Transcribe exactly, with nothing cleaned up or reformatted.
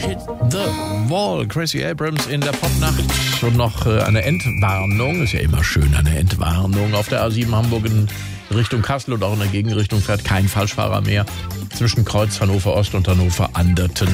Hit the Wall. Gracie Abrams in der Popnacht. Und noch äh, eine Entwarnung. Ist ja immer schön, eine Entwarnung. Auf der A sieben Hamburg in Richtung Kassel und auch in der Gegenrichtung fährt kein Falschfahrer mehr. Zwischen Kreuz Hannover Ost und Hannover Anderten.